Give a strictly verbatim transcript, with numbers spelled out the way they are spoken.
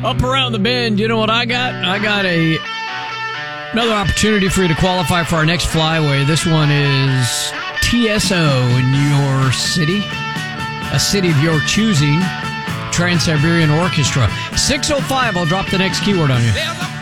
Up around the bend, you know what I got? I got a another opportunity for you to qualify for our next flyaway. This one is T S O in your city, a city of your choosing, Trans-Siberian Orchestra. six oh five, I'll drop the next keyword on you.